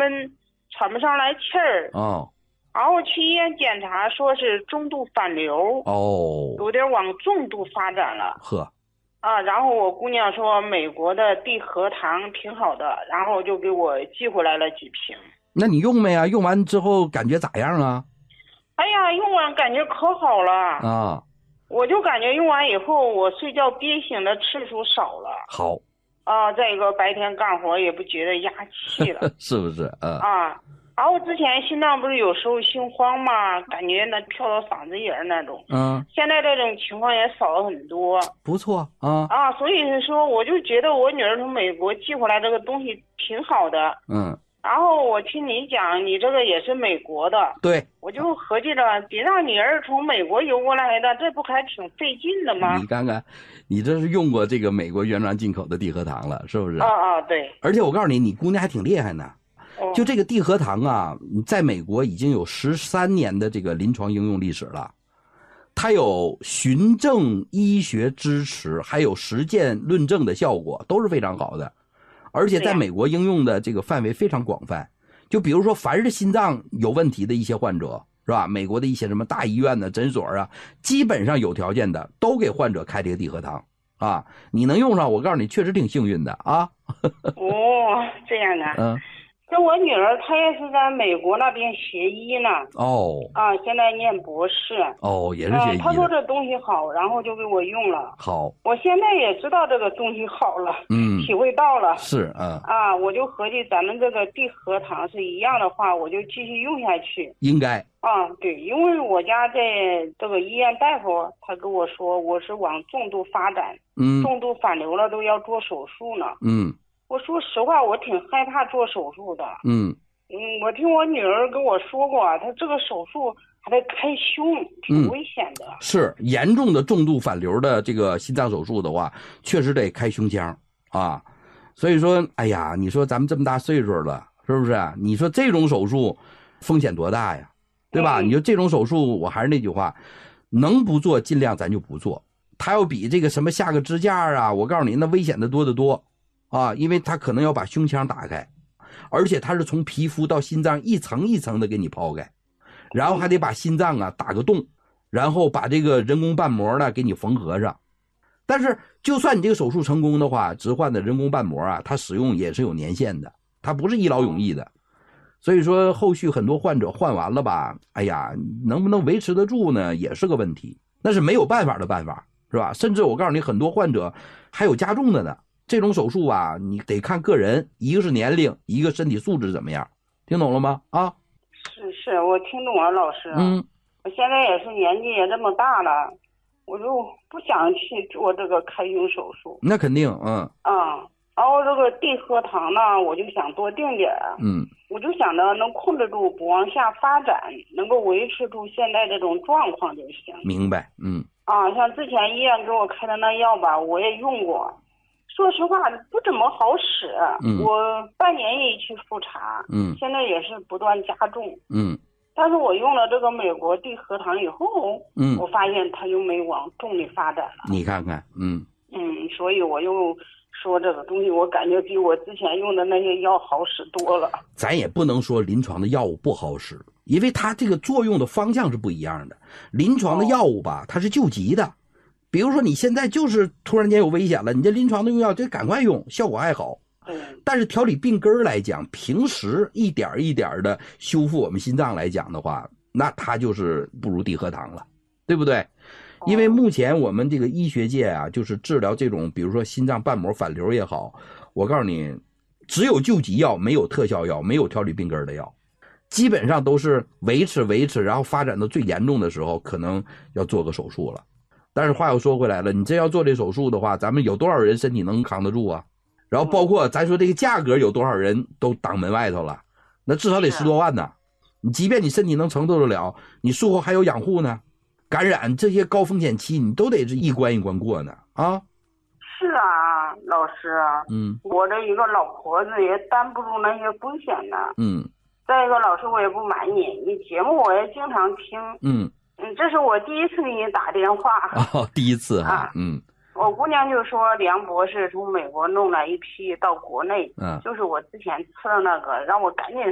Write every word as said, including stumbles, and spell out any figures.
闷，喘不上来气儿。 哦。 然后去医院检查，说是中度反流。 哦。 有点往重度发展了。 呵。 啊，然后我姑娘说美国的地核糖挺好的，然后就给我寄回来了几瓶。 那你用没啊？用完之后感觉咋样啊？ 哎呀，用完感觉可好了啊！ 我就感觉用完以后，我睡觉憋醒的次数少了。 好。 啊，再一个白天干活也不觉得压气了。 是不是？嗯。 啊，然后之前心脏不是有时候心慌嘛，感觉那跳到嗓子眼儿那种。 嗯。 现在这种情况也少了很多。 不错啊。 啊，所以说我就觉得我女儿从美国寄回来这个东西挺好的。 嗯。 然后我听你讲，你这个也是美国的。 对。 我就合计着，别让女儿从美国邮过来的，这不还挺费劲的吗？ 你看看，你这是用过这个美国原装进口的地核糖了，是不是？ 啊啊，对。 而且我告诉你，你姑娘还挺厉害呢。哦、就这个地核糖啊，在美国已经有十三年的这个临床应用历史了。它有循证医学支持，还有实践论证的效果，都是非常好的。而且在美国应用的这个范围非常广泛。就比如说，凡是心脏有问题的一些患者，是吧？美国的一些什么大医院的诊所啊，基本上有条件的都给患者开这个地核糖啊。你能用上，我告诉你，确实挺幸运的啊。 哦，这样的。嗯。这我女儿她也是在美国那边学医呢。 哦。 啊，现在念博士。 哦，也是学医的。 她说这东西好，然后就给我用了。 好。 我现在也知道这个东西好了。 嗯。 体会到了。 是啊。 啊，我就合计咱们这个地核糖是一样的话，我就继续用下去。 应该。 啊，对，因为我家在这个医院大夫他跟我说我是往重度发展。嗯。重度反流了都要做手术呢。嗯。我说实话，我挺害怕做手术的。嗯嗯，我听我女儿跟我说过，她这个手术还得开胸，挺危险的。 嗯、是严重的重度反流的这个心脏手术的话，确实得开胸腔啊。所以说，哎呀，你说咱们这么大岁数了，是不是？你说这种手术风险多大呀，对吧？嗯、你说这种手术，我还是那句话，能不做尽量咱就不做。它要比这个什么下个支架啊，我告诉你，那危险的多得多。啊，因为它可能要把胸腔打开，而且它是从皮肤到心脏一层一层的给你抛开，然后还得把心脏啊打个洞，然后把这个人工瓣膜呢给你缝合上。但是就算你这个手术成功的话，置换的人工瓣膜啊，它使用也是有年限的，它不是一劳永逸的。所以说后续很多患者换完了吧，哎呀，能不能维持得住呢，也是个问题。那是没有办法的办法，是吧？甚至我告诉你，很多患者还有加重的呢。这种手术啊，你得看个人，一个是年龄，一个身体素质怎么样，听懂了吗？啊， 是是，我听懂了，老师。 嗯， 我现在也是年纪也这么大了，我就不想去做这个开胸手术。 那肯定，嗯。 啊、嗯，然后这个地核糖呢，我就想多定点。 嗯。 我就想着能控制住，不往下发展，能够维持住现在这种状况就行。 明白，嗯。 啊，像之前医院给我开的那药吧，我也用过。说实话不怎么好使。嗯。我半年一去复查。嗯。现在也是不断加重。嗯。但是我用了这个美国地核糖以后，嗯，我发现它又没往重里发展了。 你看看，嗯。 嗯，所以我又说这个东西，我感觉比我之前用的那些药好使多了。 咱也不能说临床的药物不好使，因为它这个作用的方向是不一样的。临床的药物吧，它是救急的。比如说你现在就是突然间有危险了，你这临床的用药就赶快用，效果还好。嗯。但是调理病根来讲，平时一点一点的修复我们心脏来讲的话，那它就是不如地核糖了，对不对？因为目前我们这个医学界啊，就是治疗这种比如说心脏瓣膜反流也好，我告诉你，只有救急药，没有特效药，没有调理病根的药，基本上都是维持维持，然后发展到最严重的时候，可能要做个手术了。但是话又说回来了，你这要做这手术的话，咱们有多少人身体能扛得住啊？然后包括咱说这个价格有多少人都挡门外头了，那至少得十多万呢。你即便你身体能承受得了，你术后还有养护呢，感染这些高风险期你都得是一关一关过呢啊。 是啊，老师。嗯。我这一个老婆子也担不住那些风险呢。嗯。再一个，老师我也不瞒你，你节目我也经常听。嗯。嗯，这是我第一次给你打电话。 哦，第一次哈。啊、嗯。 我姑娘就说梁博士从美国弄了一批到国内，嗯，就是我之前吃的那个，让我赶紧